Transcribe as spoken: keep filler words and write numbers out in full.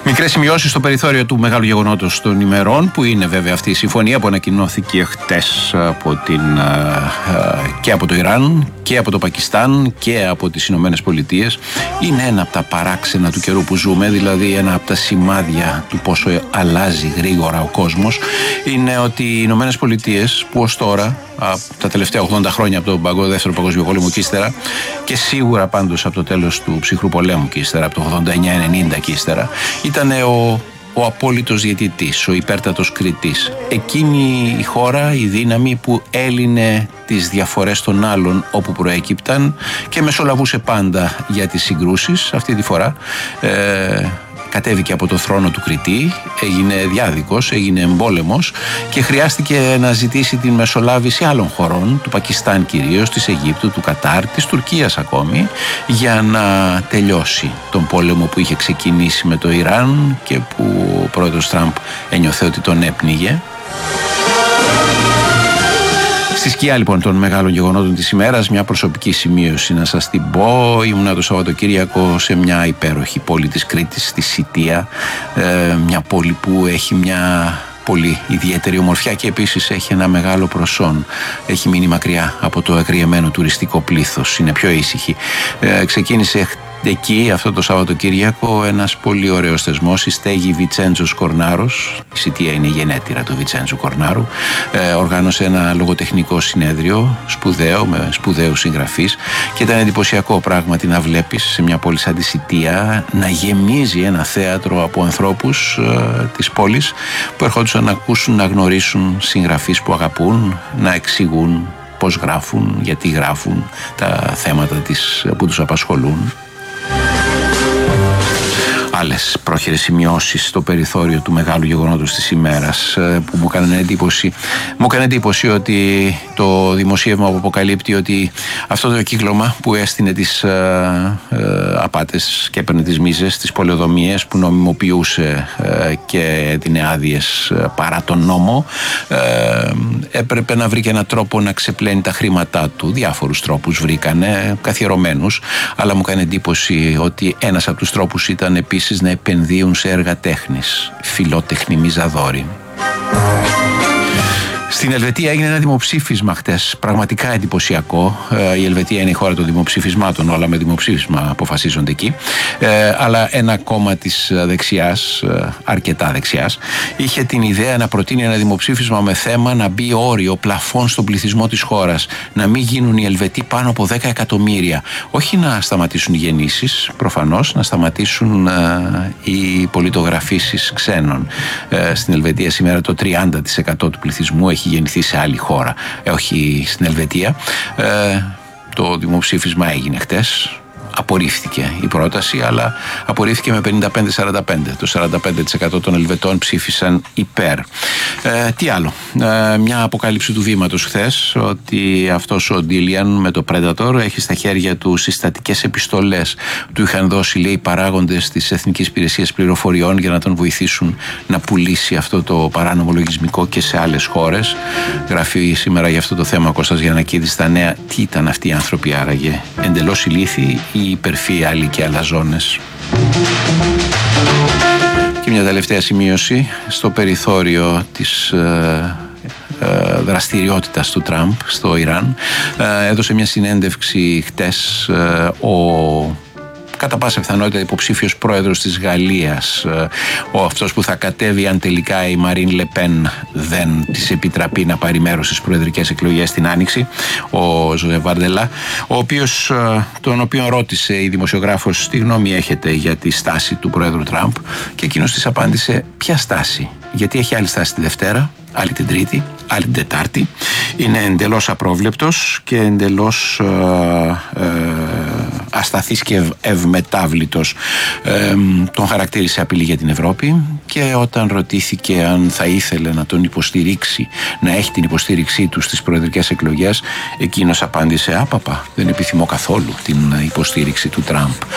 Μικρές σημειώσεις στο περιθώριο του μεγάλου γεγονότος των ημερών, που είναι βέβαια αυτή η συμφωνία που ανακοινώθηκε χτες από την, και από το Ιράν και από το Πακιστάν και από τις Ηνωμένες Πολιτείες. Είναι ένα από τα παράξενα του καιρού που ζούμε, δηλαδή ένα από τα σημάδια του πόσο αλλάζει γρήγορα ο κόσμος. Είναι ότι οι Ηνωμένες Πολιτείες, που ως τώρα, τα τελευταία ογδόντα χρόνια από τον Δεύτερο Παγκόσμιο Πόλεμο και ύστερα, και σίγουρα πάντως από το τέλος του ψυχρού πολέμου και ύστερα, από το ογδόντα εννιά ενενήντα και ύστερα, ήταν ο, ο απόλυτος διαιτητής, ο υπέρτατος κριτής. Εκείνη η χώρα, η δύναμη που έλυνε τις διαφορές των άλλων όπου προέκυπταν και μεσολαβούσε πάντα για τις συγκρούσεις. Αυτή τη φορά ε, κατέβηκε από το θρόνο του κριτή, έγινε διάδικος, έγινε εμπόλεμος και χρειάστηκε να ζητήσει την μεσολάβηση άλλων χωρών, του Πακιστάν κυρίως, της Αιγύπτου, του Κατάρ, της Τουρκίας ακόμη, για να τελειώσει τον πόλεμο που είχε ξεκινήσει με το Ιράν και που ο πρόεδρος Τραμπ ένιωθε ότι τον έπνιγε. Στη σκιά λοιπόν των μεγάλων γεγονότων της ημέρας, μια προσωπική σημείωση να σας την πω. Ήμουνα το Σαββατοκύριακο σε μια υπέροχη πόλη της Κρήτης, στη Σιτία, ε, μια πόλη που έχει μια πολύ ιδιαίτερη ομορφιά και επίσης έχει ένα μεγάλο προσόν. Έχει μείνει μακριά από το αγριεμένο τουριστικό πλήθος, είναι πιο ήσυχη. Ε, ξεκίνησε εκεί αυτό το Σαββατοκύριακο ένας πολύ ωραίος θεσμός, η στέγη Βιτσέντζος Κορνάρος. Η Σιτία είναι η γενέτειρα του Βιτσέντζου Κορνάρου. Ε, οργάνωσε ένα λογοτεχνικό συνέδριο σπουδαίο, με σπουδαίους συγγραφείς, και ήταν εντυπωσιακό πράγματι να βλέπεις σε μια πόλη σαν τη Σιτία να γεμίζει ένα θέατρο από ανθρώπους ε, της πόλης που ερχόντουσαν να ακούσουν, να γνωρίσουν συγγραφείς που αγαπούν, να εξηγούν πώς γράφουν, γιατί γράφουν, τα θέματα της, που τους απασχολούν. Άλλες πρόχειρες σημειώσεις στο περιθώριο του μεγάλου γεγονότος της ημέρας που μου έκανε εντύπωση. Μου έκανε εντύπωση ότι το δημοσίευμα που αποκαλύπτει ότι αυτό το κύκλωμα που έστεινε τις ε, ε, απάτες και έπαιρνε τις μίζες, τις πολεοδομίες, που νομιμοποιούσε ε, και έδινε άδειες ε, παρά τον νόμο, ε, έπρεπε να βρει και έναν τρόπο να ξεπλένει τα χρήματά του. Διάφορους τρόπους βρήκανε, καθιερωμένους, αλλά μου έκανε εντύπωση ότι ένας από τους τρόπους ήταν επίσης να επενδύουν σε έργα τέχνης, φιλότεχνη μιζαδόρη. Στην Ελβετία έγινε ένα δημοψήφισμα χτες, πραγματικά εντυπωσιακό. Η Ελβετία είναι η χώρα των δημοψηφισμάτων, όλα με δημοψήφισμα αποφασίζονται εκεί. Ε, αλλά ένα κόμμα της δεξιάς, αρκετά δεξιάς, είχε την ιδέα να προτείνει ένα δημοψήφισμα με θέμα να μπει όριο, πλαφόν στον πληθυσμό της χώρας. Να μην γίνουν οι Ελβετοί πάνω από δέκα εκατομμύρια. Όχι να σταματήσουν οι γεννήσεις, προφανώς, να σταματήσουν ε, οι πολιτογραφήσεις ξένων. Ε, στην Ελβετία σήμερα το τριάντα τοις εκατό του πληθυσμού έχει γεννηθεί σε άλλη χώρα, ε, όχι στην Ελβετία. Ε, το δημοψήφισμα έγινε χτες. Απορρίφθηκε η πρόταση, αλλά απορρίφθηκε με πενήντα πέντε σαράντα πέντε. Το σαράντα πέντε τοις εκατό των Ελβετών ψήφισαν υπέρ. Ε, τι άλλο. Ε, μια αποκάλυψη του βήματος χθες, ότι αυτός ο Ντίλιαν με το Predator έχει στα χέρια του συστατικές επιστολές. Του είχαν δώσει, λέει, παράγοντες της Εθνικής Υπηρεσίας Πληροφοριών για να τον βοηθήσουν να πουλήσει αυτό το παράνομο λογισμικό και σε άλλες χώρες. Γράφει σήμερα για αυτό το θέμα ο Κώστας Γιαννακίδης στα Νέα. Τι ήταν αυτοί οι άνθρωποι άραγε? Εντελώς ηλίθιοι ή υπερφύαλοι και αλαζόνες? Και μια τελευταία σημείωση στο περιθώριο της ε, ε, δραστηριότητας του Τραμπ στο Ιράν. Ε, έδωσε μια συνέντευξη χτες ε, ο κατά πάσα πιθανότητα υποψήφιος πρόεδρος της Γαλλίας, ο αυτός που θα κατέβει αν τελικά η Μαρίν Λεπέν δεν της επιτραπεί να πάρει μέρος στις προεδρικές εκλογές την Άνοιξη, ο Ζωζέ Βαρντελά, ο οποίος, τον οποίο ρώτησε η δημοσιογράφος τι γνώμη έχετε για τη στάση του πρόεδρου Τραμπ, και εκείνος της απάντησε ποια στάση, γιατί έχει άλλη στάση τη Δευτέρα, άλλη την Τρίτη, άλλη την Τετάρτη. Είναι εντελώς απρόβλεπτος και εντελώς ε, ε, ασταθής και ευ, ευμετάβλητος. Ε, τον χαρακτήρισε απειλή για την Ευρώπη, και όταν ρωτήθηκε αν θα ήθελε να τον υποστηρίξει, να έχει την υποστήριξή του στις προεδρικές εκλογές, εκείνος απάντησε άπαπα, δεν επιθυμώ καθόλου την υποστήριξη του Τραμπ.